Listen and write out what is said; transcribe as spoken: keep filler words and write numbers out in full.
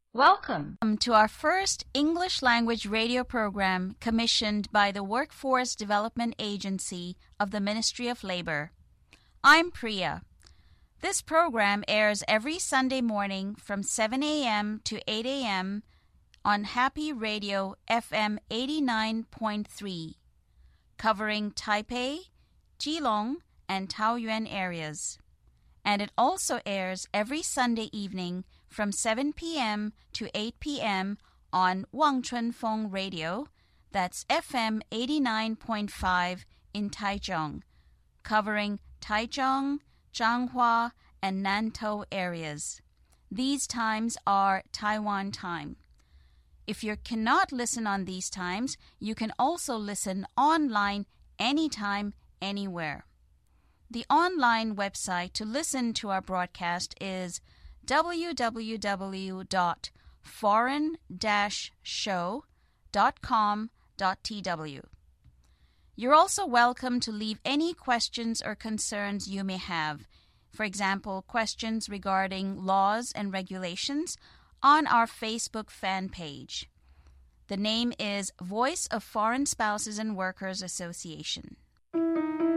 Welcome to our first English language radio program commissioned by the Workforce Development Agency of the Ministry of Labor. I'm Priya. This program airs every Sunday morning from seven a.m. to eight a.m. on Happy Radio F M eighty-nine point three, covering Taipei, Keelung, and Taoyuan areas. And it also airs every Sunday evening from seven p.m. to eight p.m. on Wangchun Feng Radio, that's F M eighty-nine point five in Taichung, covering Taichung, Changhua, and Nantou areas. These times are Taiwan time. If you cannot listen on these times, you can also listen online anytime, anywhere. The online website to listen to our broadcast is w w w dot foreign dash show dot com dot t w. You're also welcome to leave any questions or concerns you may have, for example, questions regarding laws and regulations, on our Facebook fan page. The name is Voice of Foreign Spouses and Workers Association.